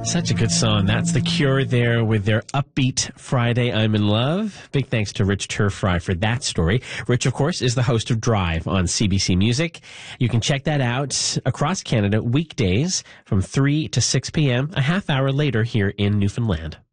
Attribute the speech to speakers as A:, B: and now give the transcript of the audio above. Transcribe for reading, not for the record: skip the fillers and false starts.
A: Such a good song. That's The Cure there with their upbeat Friday, I'm in Love. Big thanks to Rich Turfry for that story. Rich, of course, is the host of Drive on CBC Music. You can check that out across Canada weekdays from 3 to 6 p.m., a half hour later here in Newfoundland.